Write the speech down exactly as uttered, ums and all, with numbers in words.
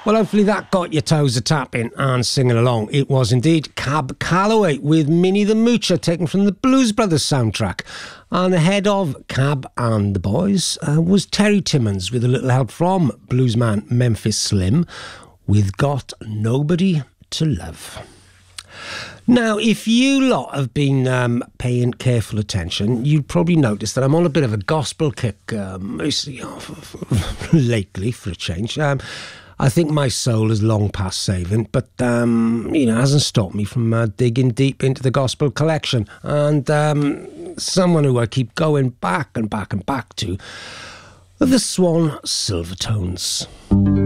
Well, hopefully that got your toes a-tapping and singing along. It was indeed Cab Calloway with Minnie the Moocher, taken from the Blues Brothers soundtrack. And ahead of Cab and the Boys uh, was Terry Timmons with a little help from bluesman Memphis Slim with Got Nobody to Love. Now, if you lot have been um, paying careful attention, you'd probably notice that I'm on a bit of a gospel kick um, lately, for a change. Um, I think my soul is long past saving, but, um, you know, it hasn't stopped me from uh, digging deep into the gospel collection. And um, someone who I keep going back and back and back to are the Swan Silvertones.